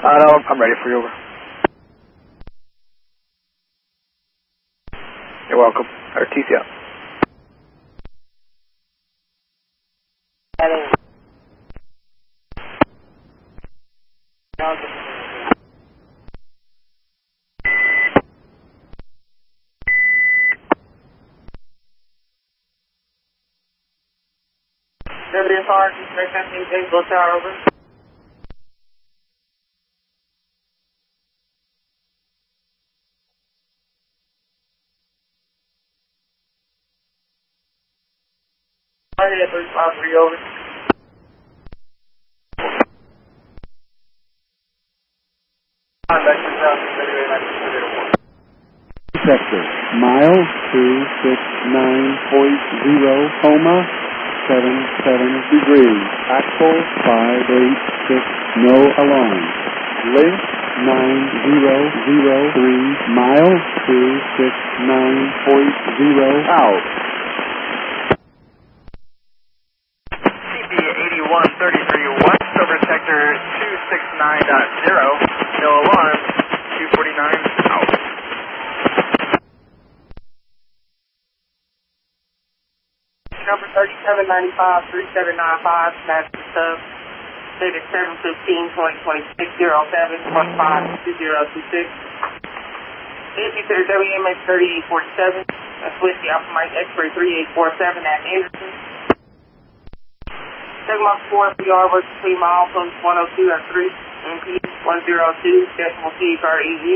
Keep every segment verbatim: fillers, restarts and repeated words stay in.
Uh, no, I'm ready for you, over. You're welcome. Or T C out. W S R, go tower, over. three five three, over. Sector, mile two six nine point zero, Homa, seven seven degrees, axle five eight six, no alarm, link nine zero zero three, mile two six nine point zero, out. C B eighty-one thirty-three west over sector two six nine dot zero, no alarm, two forty-nine, out. Number thirty-seven ninety-five, three seven nine five, Master Sub, dated seven fifteen twenty twenty-six, zero seven one five two zero two six. If you consider W M X thirty-eight forty-seven, that's Whiskey Alpha Mike X-ray three eight four seven at Anderson. Segment four P R versus three mile from one oh two at three, M P one oh two, decimal C H R E U.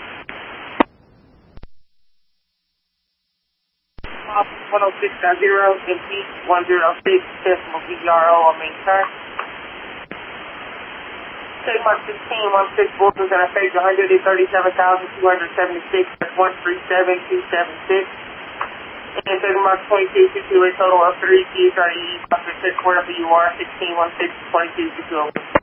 one oh six point zero, M P one oh six, decimal C R O on main turn. Segment sixteen, one six Wilson's at a phase one hundred thirty-seven thousand two hundred seventy-six, that's one three seven two seven six. And segment twenty-two, two a total of three, C H R E, six, wherever you are, sixteen, one six, twenty-two, two two.